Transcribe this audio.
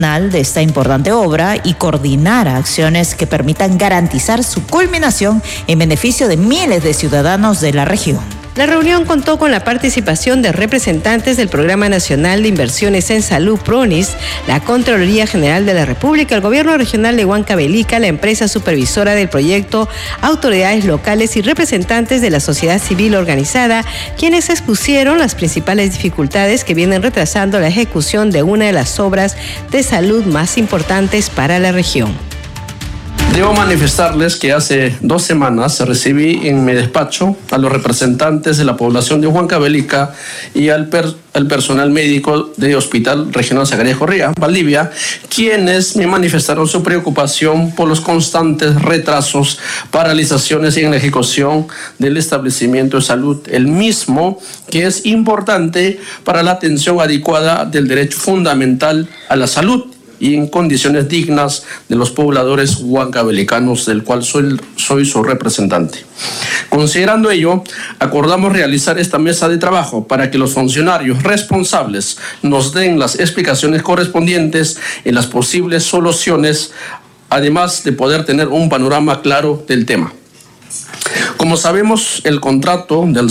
de esta importante obra y coordinar acciones que permitan garantizar su culminación en beneficio de miles de ciudadanos de la región. La reunión contó con la participación de representantes del Programa Nacional de Inversiones en Salud, PRONIS, la Contraloría General de la República, el Gobierno Regional de Huancavelica, la empresa supervisora del proyecto, autoridades locales y representantes de la sociedad civil organizada, quienes expusieron las principales dificultades que vienen retrasando la ejecución de una de las obras de salud más importantes para la región. Debo manifestarles que hace 2 semanas recibí en mi despacho a los representantes de la población de Huancavelica y al personal médico del Hospital Regional Zacarías Correa, Valdivia, quienes me manifestaron su preocupación por los constantes retrasos, paralizaciones en la ejecución del establecimiento de salud, el mismo que es importante para la atención adecuada del derecho fundamental a la salud y en condiciones dignas de los pobladores huancavelicanos, del cual soy su representante. Considerando ello, acordamos realizar esta mesa de trabajo para que los funcionarios responsables nos den las explicaciones correspondientes en las posibles soluciones, además de poder tener un panorama claro del tema. Como sabemos, el contrato del